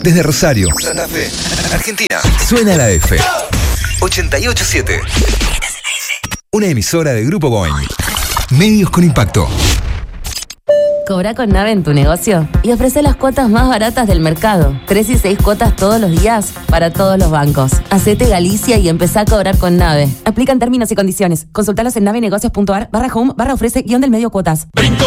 Desde Rosario, Santa Fe, Argentina. Suena la F. 88.7. Una emisora de Grupo Boing. Medios con impacto. Cobra con Nave en tu negocio y ofrece las cuotas más baratas del mercado. 3 y 6 cuotas todos los días para todos los bancos. Hacete Galicia y empezá a cobrar con Nave. Aplican términos y condiciones. Consultalos en navenegocios.ar/home/ofrece-del-medio cuotas. Brinco